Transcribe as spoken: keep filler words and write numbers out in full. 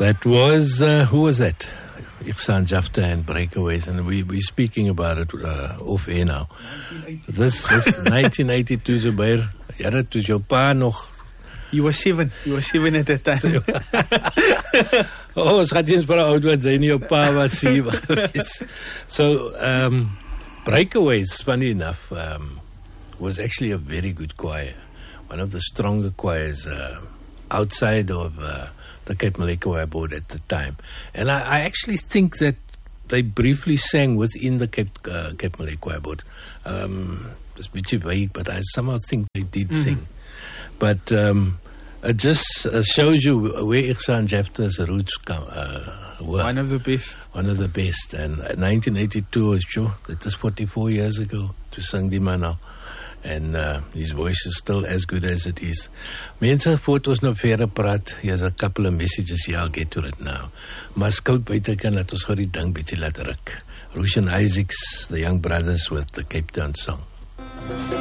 That was, uh, who was that? Ihsan Jafta and Breakaways, and we, we're speaking about it uh, off air now. This, this nineteen eighty-two, Zubair, ja, dat was jou pa nog. You were seven. You were seven at that time. Oh, ons gaat eens vir oud wat sy nie jou pa was sie. So, um, Breakaways, funny enough, um, was actually a very good choir. One of the stronger choirs uh, outside of uh, the Cape Malay Choir Board at the time. And I, I actually think that they briefly sang within the Cape, uh, Cape Malay Choir Board. Um, it's a bit vague, but I somehow think they did mm-hmm. sing. But um, it just uh, shows you where Ihsan Jafta's roots come, uh, were. One of the best. One of the best. And nineteen eighty-two was sure, that was forty-four years ago to sing die man now. And uh, his voice is still as good as it is. Mense, voort ons nou verder praat, here's a couple of messages here, I'll get to it now. Maar skout buite kan laat ons gou die ding bietjie laat ruk. Russian Isaacs, the Young Brothers with the Cape Town song.